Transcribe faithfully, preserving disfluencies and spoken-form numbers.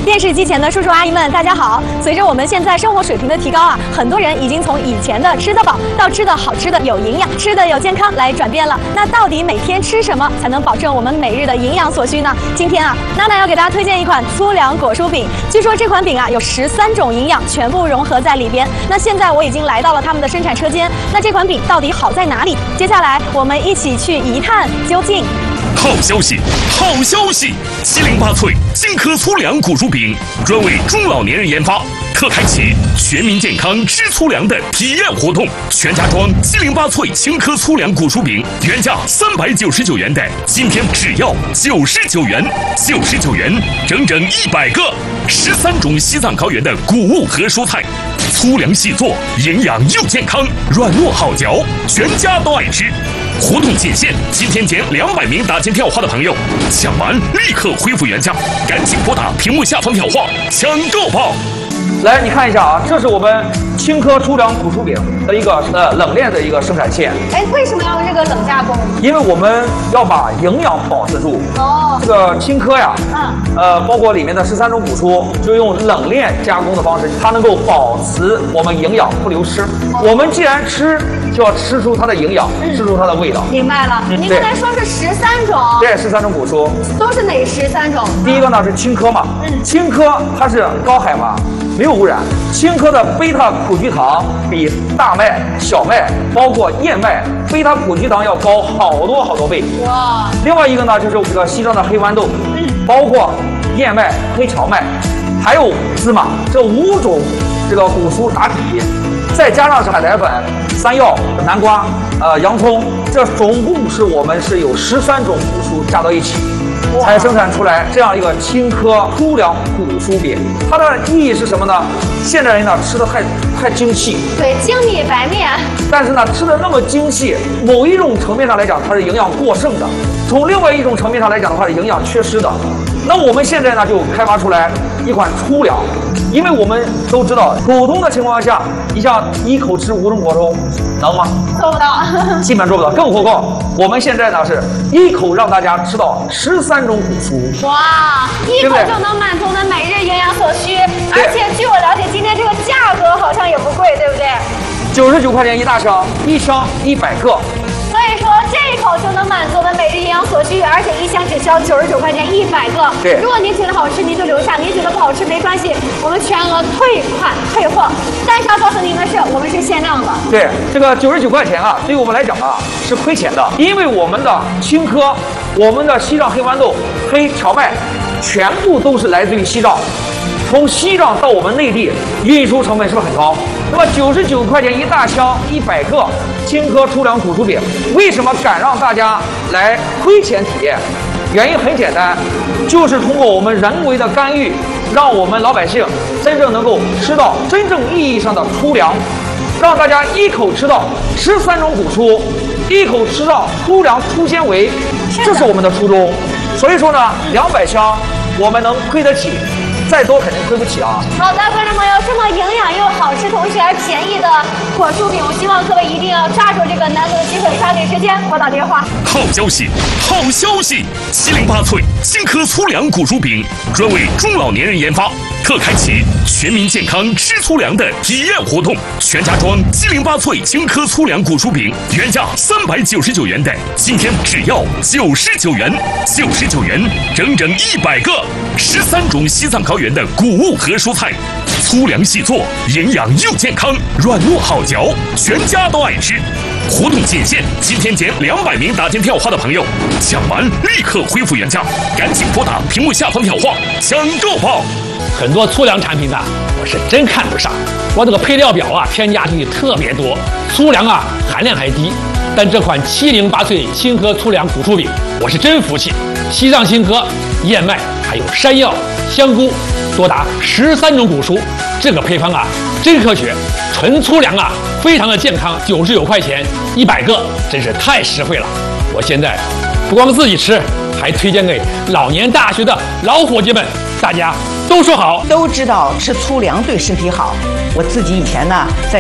电视机前的叔叔阿姨们，大家好！随着我们现在生活水平的提高啊，很多人已经从以前的吃得饱到吃的好吃的有营养、吃的有健康来转变了。那到底每天吃什么才能保证我们每日的营养所需呢？今天啊，娜娜要给大家推荐一款粗粮果蔬饼。据说这款饼啊有十三种营养全部融合在里边。那现在我已经来到了他们的生产车间，那这款饼到底好在哪里？接下来我们一起去一探究竟。 好消息，好消息！七零八脆金颗粗粮果蔬饼专为中老年人研发，特开启全民健康吃粗粮的体验活动。全家装七零八脆青颗粗粮果蔬饼，原价三百九十九元的，今天只要九十九元，九十九元整整一百个，十三种西藏高原的谷物和蔬菜，粗粮细做，营养又健康，软糯好嚼，全家都爱吃。 活动仅限今天前两百名打进电话的朋友，抢完立刻恢复原价，赶紧拨打屏幕下方电话抢购吧！ 来，你看一下啊，这是我们青稞粗粮果蔬饼的一个呃冷链的一个生产线。 哎，为什么要用这个冷加工？ 因为我们要把营养保持住。哦，这个青稞呀，嗯，呃，包括里面的十三种谷蔬，就用冷链加工的方式，它能够保持我们营养不流失。哦、我们既然吃，就要吃出它的营养，嗯、吃出它的味道。 明白了。嗯、您刚才说是十三种。 对，十三种谷蔬。 都是哪十三种？ 第一个呢是青稞嘛，嗯，青稞它是高海拔。 没有污染，青稞的贝塔苦菊糖比大麦、小麦，包括燕麦，贝塔苦菊糖要高好多好多倍。哇！另外一个呢，就是这个西藏的黑豌豆，嗯，包括燕麦、黑荞麦，还有芝麻，这五种这个谷蔬打底，再加上是海苔粉、山药、南瓜、呃洋葱，这总共是我们是有十三种谷蔬加到一起。 才生产出来这样一个青稞粗粮果蔬饼，它的意义是什么呢？现代人呢吃的太太精细， 对，精米白面。 但是呢吃的那么精细，某一种层面上来讲，它是营养过剩的；从另外一种层面上来讲的话，是营养缺失的。那我们现在呢就开发出来一款粗粮，因为我们都知道，普通的情况下，你像一口吃五种果蔬，能吗？ 做不到， 基本做不到。更何况我们现在呢是一口让大家吃到十三种谷蔬， 哇，一口就能满足我们每日营养所需。而且据我了解，今天这个价格好像也不贵，对不对？ 九十九块钱一大箱，一箱一百个。 所以说这一口就能满足我们每日营养所需，而且一箱只需要九十九块钱一百个。 对， 如果您觉得好吃，您就留下；您觉得不好吃没关系，我们全额退款退货。但是要告诉您的是，我们是限量的。 对，这个九十九块钱啊，对于我们来讲啊是亏钱的，因为我们的青稞、我们的西藏黑豌豆、黑荞麦，全部都是来自于西藏。 从西藏到我们内地，运输成本是不是很高？那么九十九块钱一大箱，一百个青稞粗粮果蔬饼，为什么敢让大家来亏钱体验？原因很简单，就是通过我们人为的干预，让我们老百姓真正能够吃到真正意义上的粗粮，让大家一口吃到十三种谷蔬，一口吃到粗粮粗纤维，这是我们的初衷。所以说呢，两百箱我们能亏得起。 再多肯定亏不起啊！ 好的，观众朋友，这么营养又好吃，同时还便宜的果蔬饼，我希望各位一定要抓住这个难得的机会，抓紧时间拨打电话。 好消息，好消息！七零八脆青稞粗粮果蔬饼专为中老年人研发，特开启全民健康吃粗粮的体验活动。全家装七零八脆青稞粗粮果蔬饼，原价三百九十九元的，今天只要九十九元，九十九元整整一百个，十三种西藏高原的谷物和蔬菜，粗粮细做，营养又健康，软糯好嚼，全家都爱吃。活动仅限今天前两百名打进电话的朋友，抢完立刻恢复原价，赶紧拨打屏幕下方电话抢购吧！ 很多粗粮产品呢，我是真看不上。我这个配料表啊，添加剂特别多，粗粮啊含量还低。但这款七零八脆青稞粗粮果蔬饼，我是真服气。西藏青稞、燕麦还有山药、香菇，多达十三种谷蔬，这个配方啊真科学，纯粗粮啊，非常的健康。九十九块钱一百个，真是太实惠了。我现在不光自己吃，还推荐给老年大学的老伙计们，大家都说好， 都知道吃粗粮对身体好。我自己以前呢在